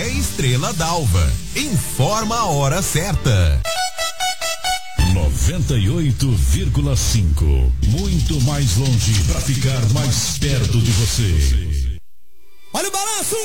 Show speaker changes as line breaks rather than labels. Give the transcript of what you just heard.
Café Estrela d'Alva. Informa a hora certa.
98,5. Muito mais longe para ficar mais perto de você.
Olha o balanço!